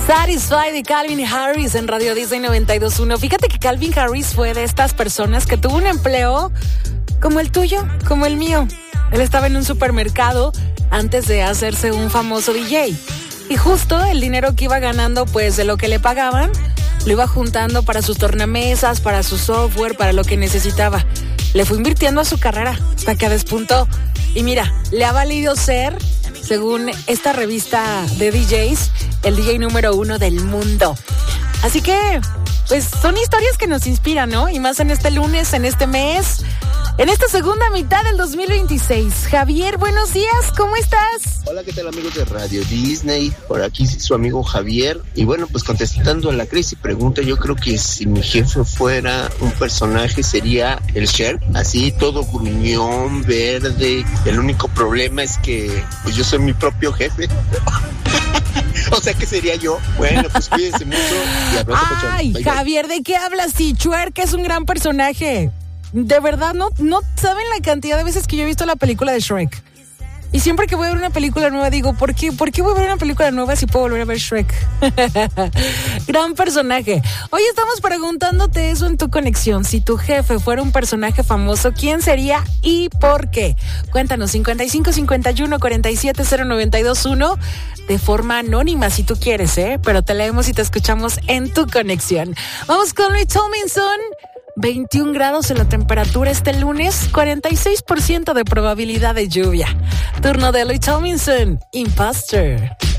Satisfy de Calvin Harris en Radio Disney 92.1. Fíjate que Calvin Harris fue de estas personas que tuvo un empleo como el tuyo, como el mío. Él estaba en un supermercado antes de hacerse un famoso DJ. Y justo el dinero que iba ganando, pues de lo que le pagaban, lo iba juntando para sus tornamesas, para su software, para lo que necesitaba. Le fue invirtiendo a su carrera hasta que despuntó. Y mira, le ha valido ser, según esta revista de DJs, el DJ número 1 del mundo. Así que, pues son historias que nos inspiran, ¿no? Y más en este lunes, en este mes, en esta segunda mitad del 2026. Javier, buenos días, ¿cómo estás? Hola, ¿qué tal, amigos de Radio Disney? Por aquí su amigo Javier. Y bueno, pues contestando a la crisis pregunta, yo creo que si mi jefe fuera un personaje sería el Shrek, así todo gruñón, verde. El único problema es que pues yo soy mi propio jefe. O sea, ¿qué sería yo? Bueno, pues cuídense mucho y abrazo. Ay, bye, Javier, ¿de qué hablas? Si Shrek es un gran personaje. De verdad, no saben la cantidad de veces que yo he visto la película de Shrek. Y siempre que voy a ver una película nueva digo, ¿por qué voy a ver una película nueva si puedo volver a ver Shrek? Gran personaje. Hoy estamos preguntándote eso en tu conexión. Si tu jefe fuera un personaje famoso, ¿quién sería y por qué? Cuéntanos, 55 51 47 0921, de forma anónima si tú quieres, pero te leemos y te escuchamos en tu conexión. Vamos con Louis Tomlinson. 21 grados en la temperatura este lunes, 46% de probabilidad de lluvia. Turno de Louis Tomlinson, Imposter.